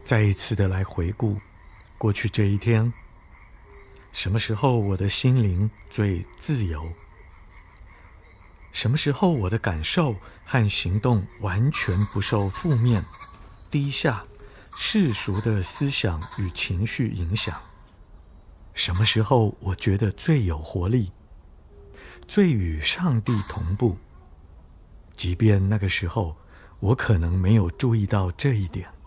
再一次的来回顾过去这一天，什么时候我的心灵最自由？什么时候我的感受和行动完全不受负面、低下、世俗的思想与情绪影响？什么时候我觉得最有活力，最与上帝同步？即便那个时候我可能没有注意到这一点。